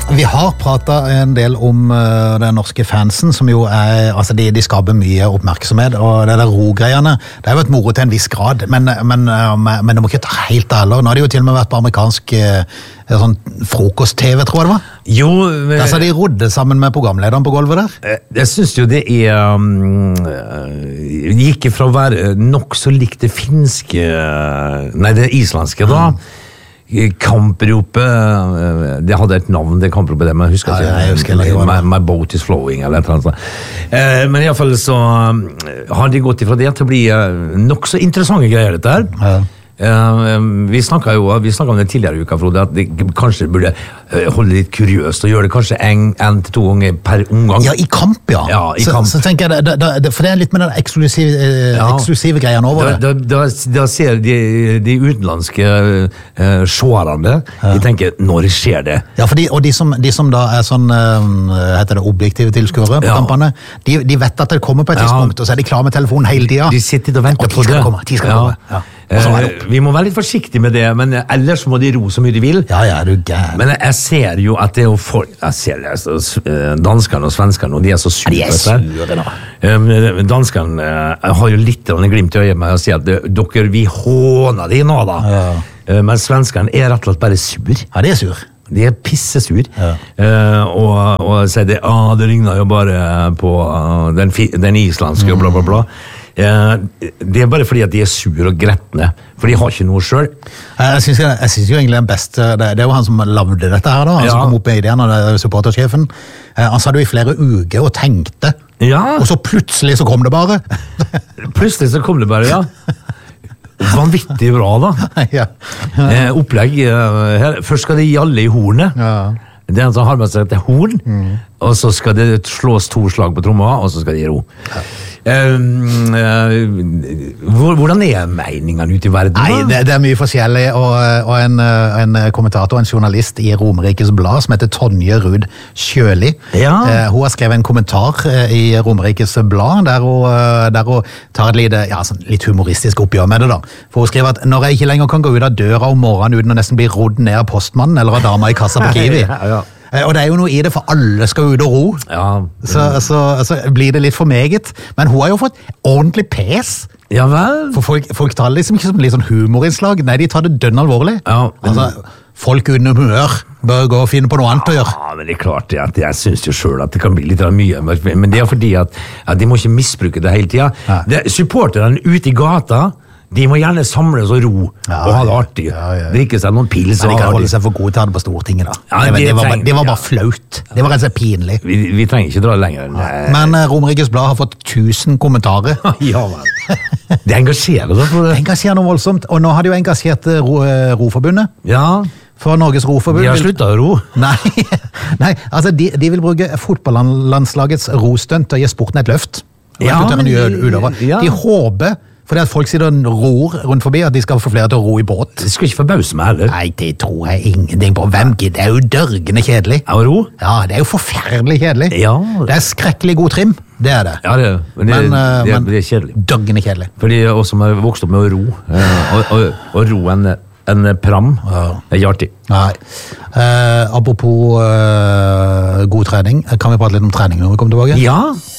Vi har pratet en del om den norske fansen, som jo altså de skaper mye oppmerksomhet, og det der ro-greiene, det har jo vært moro til en viss grad, men det må ikke ta helt alder. Nå har de jo til og med vært på amerikansk sånn frokost-TV, tror jeg det var. Jo, der så de rodde sammen med programlederen på gulvet der. Jeg synes jo det gikk fra å være nok så likt det finske, nei det islandske da, kampropet, det hadde et navn, det kampropet der, men jeg husker ikke, my boat is flowing, eller et eller annet. Men i hvert fall så har de gått ifra det til å bli nok så interessante greier dette her. Ja. Vi snakket om det tidligere i uka, Frode, at de kanskje burde holde litt kuriøst og gjøre det kanskje en til 2 ganger per omgang. Ja, i kamp, ja. Ja, i kamp. Så tenker jeg, for det litt med den eksklusive greien over det. Da ser de utenlandske seerne, de tenker, når skjer det? Ja, og de som da sånn, heter det objektive tilskuere på kampene, de vet at det kommer på et tidspunkt, og så de klar med telefonen hele tiden. De sitter og venter på det. De skal komme. Ja. Vi må være litt forsiktige med det, men ellers må de ro så mye de vil. Ja, du gæren. Men jeg ser jo at det er jo folk, jeg ser det, danskerne og svenskerne, og de er så sure. De er sure da. Danskerne har jo litt glimt i øyet med å si at dere, vi håner de nå da. Ja. Men svenskerne er rett og slett bare sur. Ja, de er sur. De er pissesur. Ja. Og sier det, det ringner jo bare på den islandske og bla bla bla. Det er bare fordi at de er sur og gretne, for de har ikke noe selv. Jeg synes jo egentlig den beste, det er jo han som lavde dette her da, han som kom opp med ideen, supportersjefen. Han sa det jo i flere uker og tenkte, og så plutselig så kom det bare. Plutselig så kom det bare, ja. Vanvittig bra da. Opplegg her. Først skal de jalle i hornet. Det er en som har med seg til horn, og så skal det slås 2 slag på tromma, og så skal de ro. Hvordan er meningene ute i verden? Nei, det er mye forskjellig, og en kommentator, en journalist i Romerikes Blad, som heter Tonje Ruud Kjøli. Hun har skrevet en kommentar i Romerikes Blad, der hun tar et litt humoristisk oppgjør med det da. For hun skriver at når jeg ikke lenger kan gå ut av døra om morgenen uten å nesten bli rodd ned av postmannen, eller av dama i kassa på Kiwi, og det er jo noe i det, for alle skal ut og ro. Så blir det litt for meget. Men hun har jo fått ordentlig pes. Ja vel. For folk tar det liksom ikke som litt sånn humorinnslag. Nei, de tar det dønn alvorlig. Folk uten humør bør gå og finne på noe annet å gjøre. Ja, men det er klart at jeg synes jo selv at det kan bli litt mye. Men det er fordi at de må ikke misbruke det hele tiden. Supporterne ute i gata, de må gjerne samles og ro og ha det artig. Drikke seg noen pils. Men de kan holde seg for gode til det på Stortinget da. Det var bare flaut. Det var rett og slett pinlig. Vi trenger ikke dra det lenger. Men Romerikes Blad har fått 1000 kommentarer. Ja, vel. Det engasjerer da. Det engasjerer noe voldsomt. Og nå har de jo engasjert Roforbundet. Ja. For Norges Roforbund. De har sluttet å ro. Nei, altså de vil bruke fotballandslagets rostunt og gi sporten et løft. De håper, fordi at folk sitter og ror rundt forbi, at de skal få flere til å ro i båt. Det skal ikke forbause meg heller. Nei, det tror jeg ingenting på. Hvem gidder? Det er jo dørgende kjedelig. Å ro? Ja, det er jo forferdelig kjedelig. Ja. Det er skrekkelig god trim, det er det. Ja, men det er kjedelig. Dørgende kjedelig. Fordi oss som har vokst opp med å ro, og ro en pram, er ikke artig. Nei. Apropos god trening, kan vi prate litt om trening når vi kommer tilbake? Ja.